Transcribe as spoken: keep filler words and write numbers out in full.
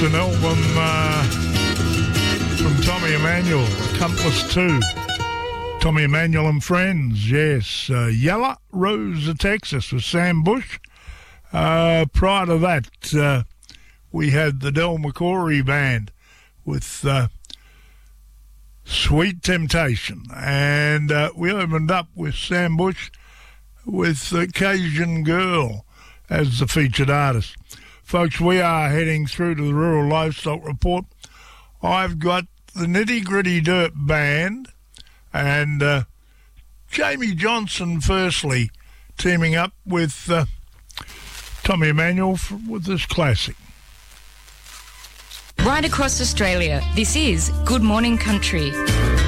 an album uh, from Tommy Emmanuel, Accomplice two. Tommy Emmanuel and Friends, yes. Uh, Yellow Rose of Texas with Sam Bush. Uh, prior to that, uh, we had the Del McCoury Band with uh, Sweet Temptation. And uh, we opened up with Sam Bush with uh, Cajun Girl as the featured artist. Folks, we are heading through to the Rural Livestock Report. I've got the Nitty Gritty Dirt Band and uh, Jamie Johnson, firstly, teaming up with uh, Tommy Emmanuel for, with this classic. Right across Australia, this is Good Morning Country.